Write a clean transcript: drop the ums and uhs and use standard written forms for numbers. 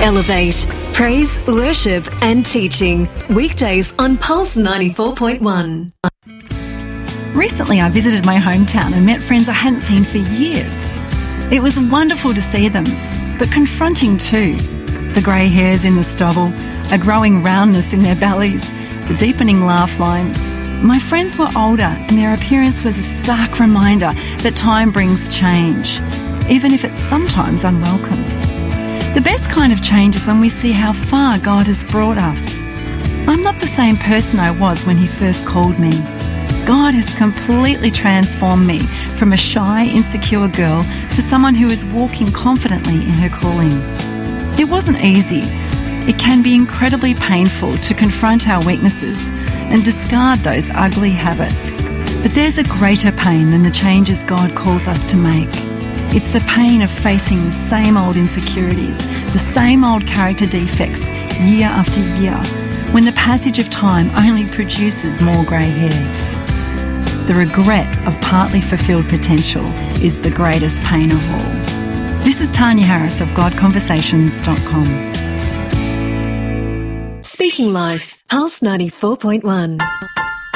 Elevate. Praise, worship and teaching. Weekdays on Pulse 94.1. Recently I visited my hometown and met friends I hadn't seen for years. It was wonderful to see them, but confronting too. The grey hairs in the stubble, a growing roundness in their bellies, the deepening laugh lines. My friends were older and their appearance was a stark reminder that time brings change, even if it's sometimes unwelcome. The best kind of change is when we see how far God has brought us. I'm not the same person I was when He first called me. God has completely transformed me from a shy, insecure girl to someone who is walking confidently in her calling. It wasn't easy. It can be incredibly painful to confront our weaknesses and discard those ugly habits. But there's a greater pain than the changes God calls us to make. It's the pain of facing the same old insecurities, the same old character defects year after year, when the passage of time only produces more grey hairs. The regret of partly fulfilled potential is the greatest pain of all. This is Tanya Harris of GodConversations.com. Speaking Life, Pulse 94.1.